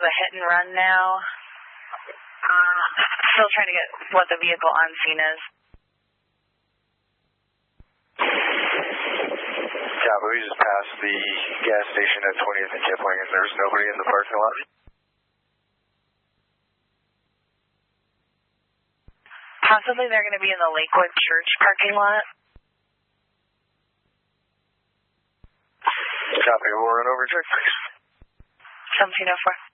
a hit and run now. Still trying to get what the vehicle on scene is. Copy, we just passed the gas station at 20th and Kipling, and there's nobody in the parking lot. Possibly they're going to be in the Lakewood Church parking lot. Copy, we'll run over check, please. 1704.